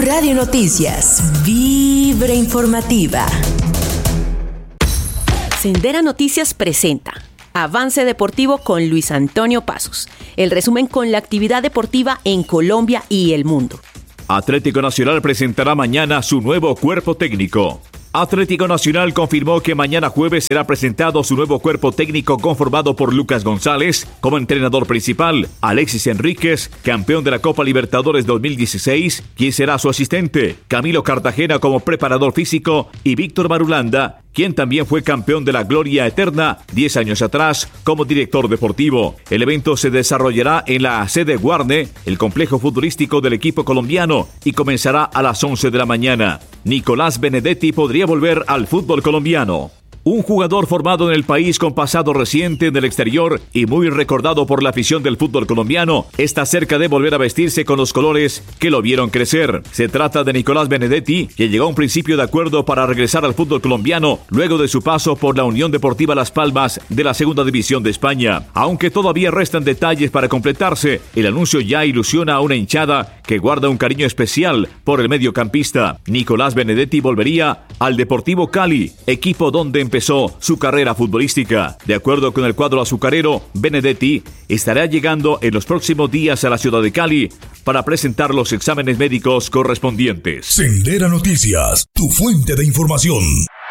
Radio Noticias, Vibra Informativa. Sendera Noticias presenta Avance Deportivo con Luis Antonio Pasos. El resumen con la actividad deportiva en Colombia y el mundo. Atlético Nacional presentará mañana su nuevo cuerpo técnico. Atlético Nacional confirmó que mañana jueves será presentado su nuevo cuerpo técnico conformado por Lucas González como entrenador principal, Alexis Enríquez, campeón de la Copa Libertadores 2016, quien será su asistente, Camilo Cartagena como preparador físico y Víctor Marulanda, quien también fue campeón de la Gloria Eterna 10 años atrás como director deportivo. El evento se desarrollará en la sede Guarne, el complejo futbolístico del equipo colombiano, y comenzará a las 11 de la mañana. Nicolás Benedetti podría volver al fútbol colombiano. Un jugador formado en el país con pasado reciente en el exterior y muy recordado por la afición del fútbol colombiano, está cerca de volver a vestirse con los colores que lo vieron crecer. Se trata de Nicolás Benedetti, que llegó a un principio de acuerdo para regresar al fútbol colombiano luego de su paso por la Unión Deportiva Las Palmas de la Segunda División de España. Aunque todavía restan detalles para completarse, el anuncio ya ilusiona a una hinchada que guarda un cariño especial por el mediocampista. Nicolás Benedetti volvería al Deportivo Cali, equipo donde empezó su carrera futbolística. De acuerdo con el cuadro azucarero, Benedetti estará llegando en los próximos días a la ciudad de Cali para presentar los exámenes médicos correspondientes. Sendera Noticias, tu fuente de información.